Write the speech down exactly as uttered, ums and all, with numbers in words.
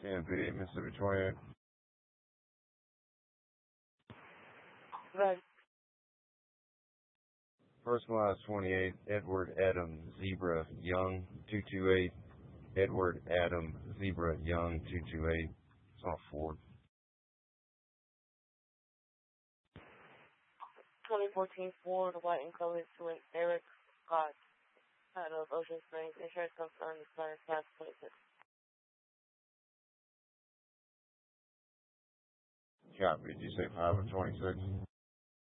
M P D, Mississippi twenty-eight. Right. First class twenty-eight, Edward Adam Zebra Young, two two eight. Edward Adam Zebra Young, two two eight. It's on Ford. twenty fourteen Ford, white and colored, to an Eric Scott out of Ocean Springs. Insurance comes on the starting class twenty-six. Copy. Did you say five of twenty-six?